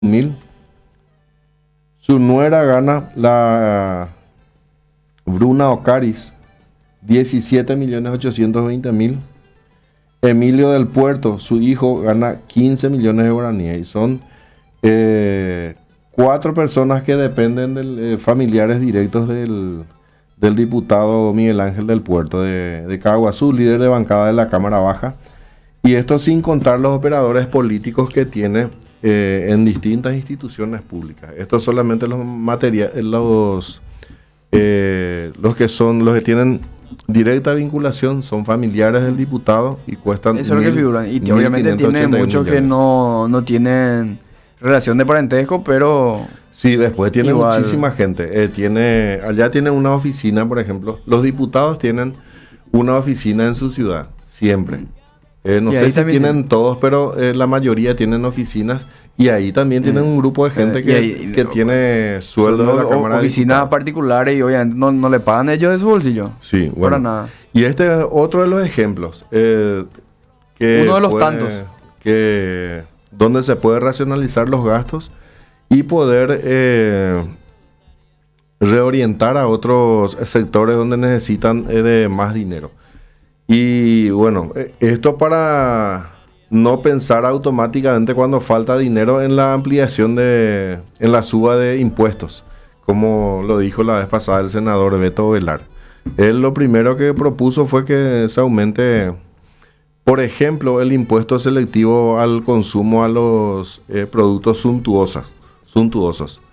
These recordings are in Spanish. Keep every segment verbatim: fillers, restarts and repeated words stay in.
mil. Su nuera gana, la Bruna Ocaris, diecisiete millones ochocientos veinte mil. Emilio del Puerto, su hijo, gana quince millones de guaraníes. Y son eh, cuatro personas que dependen de eh, familiares directos del, del diputado Miguel Ángel del Puerto de, de Caguazú, líder de bancada de la Cámara Baja. Y esto sin contar los operadores políticos que tiene eh, en distintas instituciones públicas. Esto solamente los materiales, los, eh, los que son, los que tienen directa vinculación son familiares del diputado y cuestan. Eso es lo que figuran. Y obviamente tiene muchos que no, no tienen relación de parentesco, pero. Sí, después tiene igual. Muchísima gente. Eh, tiene, allá tienen una oficina, por ejemplo. Los diputados tienen una oficina en su ciudad, siempre. Eh, no sé si tienen tiene... todos, pero eh, la mayoría tienen oficinas. Y ahí también tienen un grupo de gente que, ahí, que tiene sueldo de la Cámara de oficinas particulares y obviamente no, no le pagan ellos de su bolsillo. Sí, bueno. Para nada. Y este es otro de los ejemplos. Eh, que Uno de los puede, tantos. Que, donde se puede racionalizar los gastos y poder eh, reorientar a otros sectores donde necesitan eh, de más dinero. Y bueno, esto para no pensar automáticamente cuando falta dinero en la ampliación de, en la suba de impuestos, como lo dijo la vez pasada el senador Beto Velar. Él lo primero que propuso fue que se aumente, por ejemplo, el impuesto selectivo al consumo a los eh, productos suntuosos, suntuosos.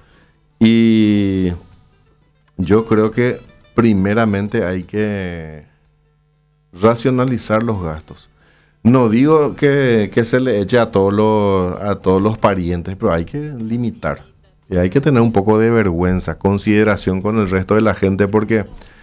Y yo creo que primeramente hay que racionalizar los gastos. No digo que, que se le eche a todos los, a todos los parientes, pero hay que limitar. Y hay que tener un poco de vergüenza, consideración con el resto de la gente, porque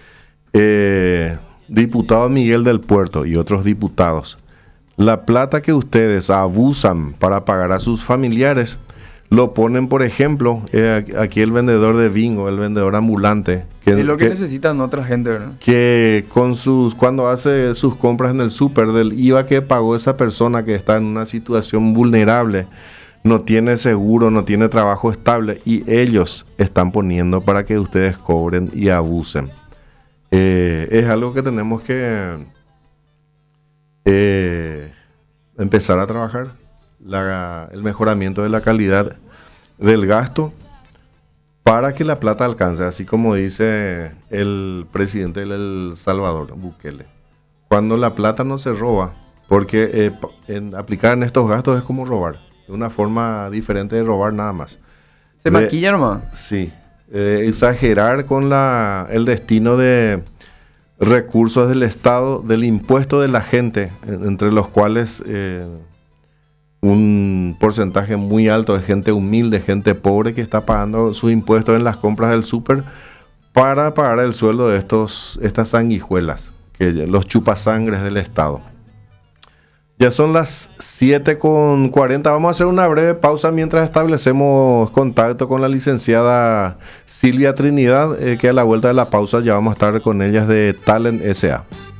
eh, diputado Miguel del Puerto y otros diputados, la plata que ustedes abusan para pagar a sus familiares, lo ponen, por ejemplo, eh, aquí el vendedor de bingo, el vendedor ambulante. Que, es lo que, que necesitan otra gente, ¿verdad? Que con sus, cuando hace sus compras en el súper, del I V A que pagó esa persona que está en una situación vulnerable, no tiene seguro, no tiene trabajo estable, y ellos están poniendo para que ustedes cobren y abusen. Eh, es algo que tenemos que eh, empezar a trabajar. La, el mejoramiento de la calidad del gasto para que la plata alcance, así como dice el presidente de El Salvador, Bukele. Cuando la plata no se roba, porque eh, en aplicar en estos gastos es como robar, de una forma diferente de robar nada más. ¿Se de, maquilla nomás? Sí, eh, exagerar con la, el destino de recursos del Estado, del impuesto de la gente, entre los cuales eh, un porcentaje muy alto de gente humilde, gente pobre que está pagando sus impuestos en las compras del súper para pagar el sueldo de estos, estas sanguijuelas, que los chupasangres del Estado. Ya son las siete con cuarenta. Vamos a hacer una breve pausa mientras establecemos contacto con la licenciada Silvia Trinidad, eh, que a la vuelta de la pausa ya vamos a estar con ellas de Talent S A